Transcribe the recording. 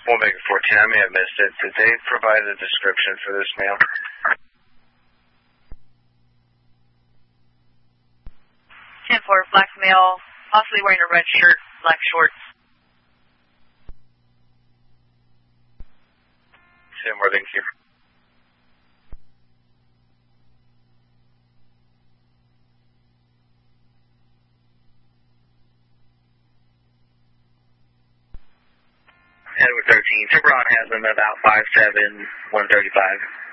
We'll make it 14. I may have missed it. Did they provide a description for this male? 10-4, black male, possibly wearing a red shirt, black shorts. 10-4, thank you. Edward 13, Tiburon has him about 5'7", 135.